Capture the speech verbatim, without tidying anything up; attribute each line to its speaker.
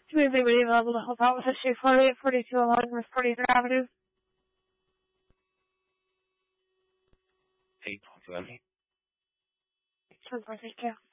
Speaker 1: Do we have anybody available to help out with issue forty-eight forty-two eleven with forty-third Avenue?
Speaker 2: Hey, talk to me.
Speaker 1: Ten four, thank you.